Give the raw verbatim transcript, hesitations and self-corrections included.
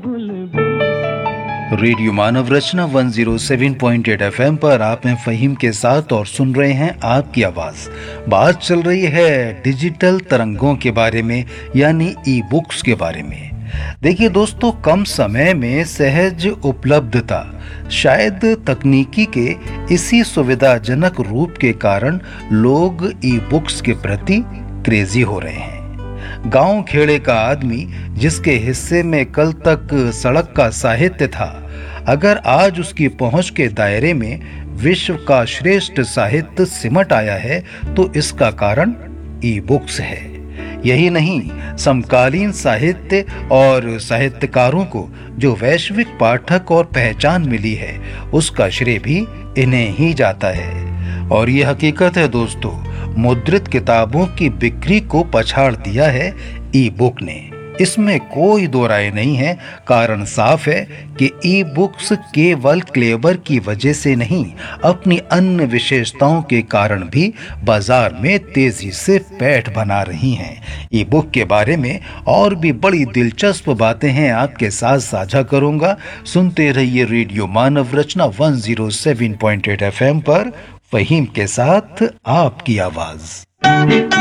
Radio मानव रचना एक सौ सात पॉइंट आठ एफएम पर आप हैं फहीम के साथ और सुन रहे हैं आपकी आवाज। बात चल रही है डिजिटल तरंगों के बारे में, यानी ई बुक्स के बारे में। देखिए दोस्तों, कम समय में सहज उपलब्धता, शायद तकनीकी के इसी सुविधाजनक रूप के कारण लोग ई बुक्स के प्रति क्रेजी हो रहे हैं। गांव खेड़े का आदमी जिसके हिस्से में कल तक सड़क का साहित्य था, अगर आज उसकी पहुंच के दायरे में विश्व का श्रेष्ठ साहित्य सिमट आया है तो इसका कारण ई बुक्स है। यही नहीं, समकालीन साहित्य और साहित्यकारों को जो वैश्विक पाठक और पहचान मिली है, उसका श्रेय भी इन्हें ही जाता है। और ये हकीकत है दोस्तों, मुद्रित किताबों की बिक्री को पछाड़ दिया है ई बुक ने। इसमें कोई दो राय नहीं है। कारण साफ है कि ई बुक्स केवल क्लेवर की वजह से नहीं, अपनी अन्य विशेषताओं के कारण भी बाजार में तेजी से पैठ बना रही हैं। ई बुक के बारे में और भी बड़ी दिलचस्प बातें हैं आपके साथ साझा करूंगा। सुनते रहिए रेडियो मानव रचना एक सौ सात पॉइंट आठ एफएम पर, फहीम के साथ आपकी आवाज।